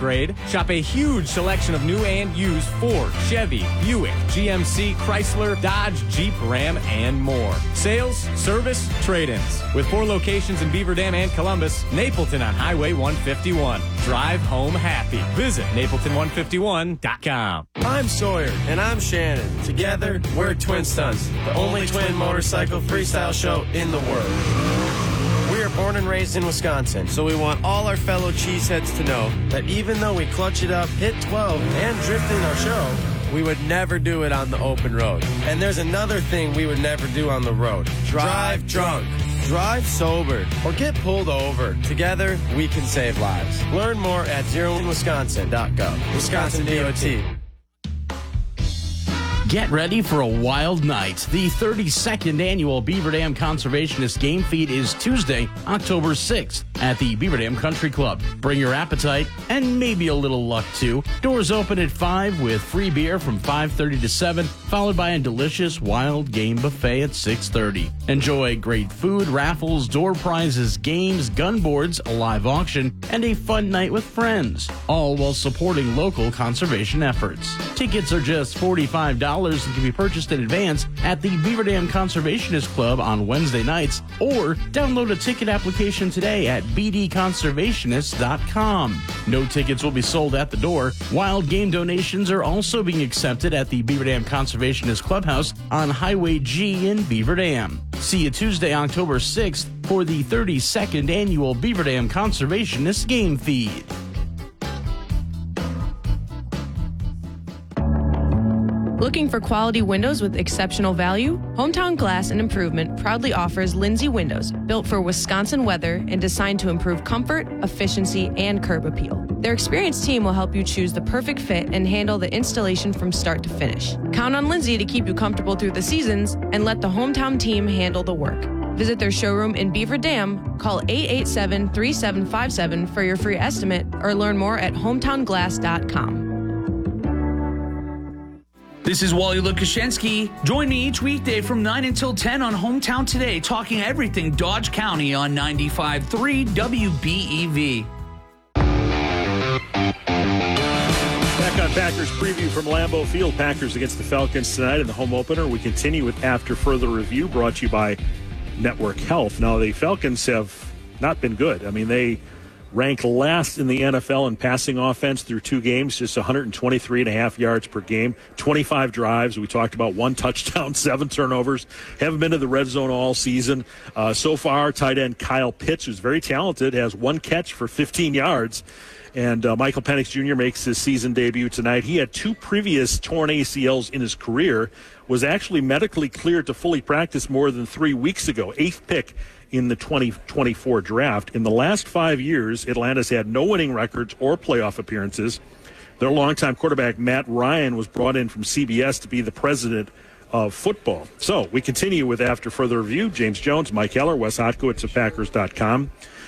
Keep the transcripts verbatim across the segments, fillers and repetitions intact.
upgrade, shop a huge selection of new and used Ford, Chevy, Buick, G M C, Chrysler, Dodge, Jeep, Ram, and more. Sales, service, trade-ins. With four locations in Beaver Dam and Columbus, Napleton on Highway one fifty-one. Drive home happy. Visit Napleton one fifty-one dot com. I'm Sawyer. And I'm Shannon. Together, we're Twin Stunts, the only twin motorcycle freestyle show in the world. We are born and raised in Wisconsin, so we want all our fellow cheeseheads to know that even though we clutch it up, hit twelve, and drift in our show, we would never do it on the open road. And there's another thing we would never do on the road. Drive drunk. Drive sober or get pulled over. Together, we can save lives. Learn more at zero in wisconsin dot gov. Wisconsin D O T. Get ready for a wild night. The thirty-second annual Beaver Dam Conservationist Game Feed is Tuesday, October sixth at the Beaver Dam Country Club. Bring your appetite and maybe a little luck too. Doors open at five with free beer from five thirty to seven, followed by a delicious wild game buffet at six thirty. Enjoy great food, raffles, door prizes, games, gun boards, a live auction, and a fun night with friends, all while supporting local conservation efforts. Tickets are just forty-five dollars and can be purchased in advance at the Beaver Dam Conservationist Club on Wednesday nights, or download a ticket application today at b d conservationist dot com. No tickets will be sold at the door. Wild game donations are also being accepted at the Beaver Dam Conservationist Clubhouse on Highway G in Beaver Dam. See you Tuesday, October sixth for the thirty-second annual Beaver Dam Conservationist Game Feed. Looking for quality windows with exceptional value? Hometown Glass and Improvement proudly offers Lindsay Windows, built for Wisconsin weather and designed to improve comfort, efficiency, and curb appeal. Their experienced team will help you choose the perfect fit and handle the installation from start to finish. Count on Lindsay to keep you comfortable through the seasons and let the hometown team handle the work. Visit their showroom in Beaver Dam, call eight eight seven, three seven five seven for your free estimate, or learn more at hometown glass dot com. This is Wally Lukashensky. Join me each weekday from nine until ten on Hometown Today, talking everything Dodge County on ninety-five point three W B E V. Back on Packers preview from Lambeau Field. Packers against the Falcons tonight in the home opener. We continue with After Further Review, brought to you by Network Health. Now, the Falcons have not been good. I mean, they rank last in the N F L in passing offense through two games, just one hundred twenty-three and a half yards per game, twenty-five drives. We talked about one touchdown, seven turnovers. Haven't been to the red zone all season. Uh, so far, tight end Kyle Pitts, who's very talented, has one catch for fifteen yards. And uh, Michael Penix Junior makes his season debut tonight. He had two previous torn A C Ls in his career, was actually medically cleared to fully practice more than three weeks ago, eighth pick in the twenty twenty-four draft. In the last five years, Atlanta's had no winning records or playoff appearances. Their longtime quarterback, Matt Ryan, was brought in from C B S to be the president of football. So we continue with After Further Review. James Jones, Mike Heller, Wes Hotkowitz of Packers dot com.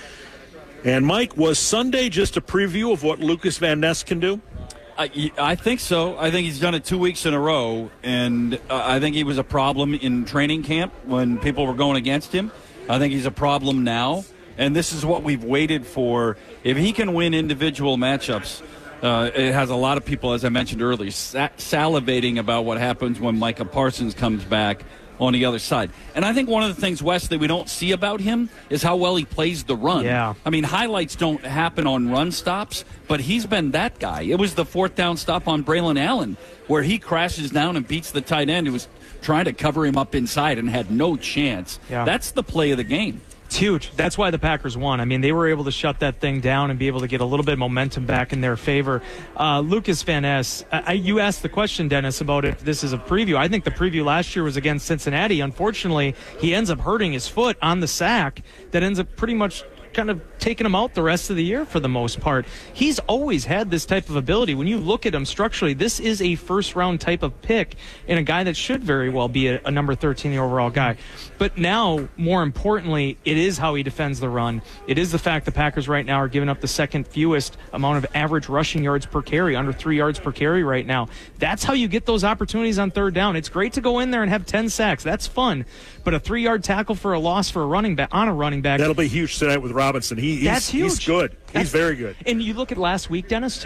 And, Mike, was Sunday just a preview of what Lucas Van Ness can do? I, I think so. I think he's done it two weeks in a row, and uh, I think he was a problem in training camp when people were going against him. I think he's a problem now, and this is what we've waited for. If he can win individual matchups, uh, it has a lot of people, as I mentioned earlier, sa- salivating about what happens when Micah Parsons comes back on the other side. And I think one of the things, Wes, that we don't see about him is how well he plays the run. Yeah. I mean, highlights don't happen on run stops, but he's been that guy. It was the fourth down stop on Braylon Allen where he crashes down and beats the tight end who was trying to cover him up inside and had no chance. Yeah. That's the play of the game. It's huge. That's why the Packers won. I mean, they were able to shut that thing down and be able to get a little bit of momentum back in their favor. Uh, Lucas Van Ness, I, you asked the question, Dennis, about if this is a preview. I think the preview last year was against Cincinnati. Unfortunately, he ends up hurting his foot on the sack that ends up pretty much kind of taking him out the rest of the year for the most part. He's always had this type of ability. When you look at him structurally, this is a first-round type of pick and a guy that should very well be a, a number thirteen overall guy. But now, more importantly, it is how he defends the run. It is the fact the Packers right now are giving up the second fewest amount of average rushing yards per carry, under three yards per carry right now. That's how you get those opportunities on third down. It's great to go in there and have ten sacks. That's fun. But a three-yard tackle for a loss for a running back on a running back. That'll be huge tonight with Robinson. He, he's, That's huge. He's good. He's That's, very good. And you look at last week, Dennis, too.